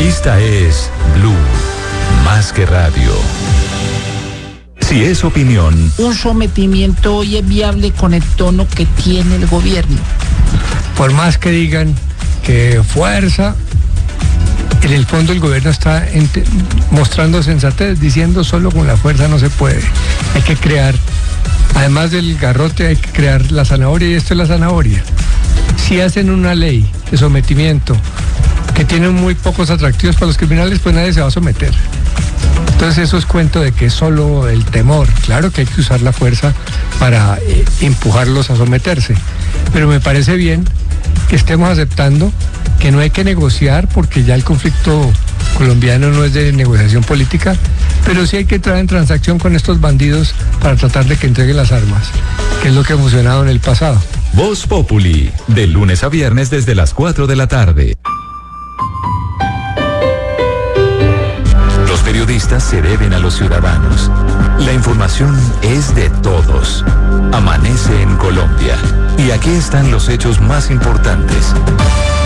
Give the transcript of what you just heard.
Esta es Blue, más que radio. Si es opinión, un sometimiento hoy es viable con el tono que tiene el gobierno. Por más que digan que fuerza, en el fondo el gobierno está mostrando sensatez, diciendo solo con la fuerza no se puede. Hay que crear, además del garrote, hay que crear la zanahoria, y esto es la zanahoria. Si hacen una ley de sometimiento que tiene muy pocos atractivos para los criminales, pues nadie se va a someter. Entonces eso es cuento de que es solo el temor. Claro que hay que usar la fuerza para empujarlos a someterse, pero me parece bien que estemos aceptando que no hay que negociar, porque ya el conflicto colombiano no es de negociación política, pero sí hay que entrar en transacción con estos bandidos para tratar de que entreguen las armas, que es lo que ha funcionado en el pasado. Voz Populi, de lunes a viernes desde las 4 de la tarde. Los periodistas se deben a los ciudadanos. La información es de todos. Amanece en Colombia. Y aquí están los hechos más importantes.